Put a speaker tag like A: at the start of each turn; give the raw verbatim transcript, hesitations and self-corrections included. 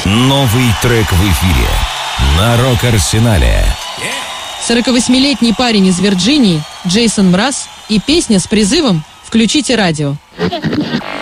A: Новый трек в эфире на Рок-Арсенале.
B: сорокавосьмилетний парень из Вирджинии Джейсон Мраз и песня с призывом «Включите радио».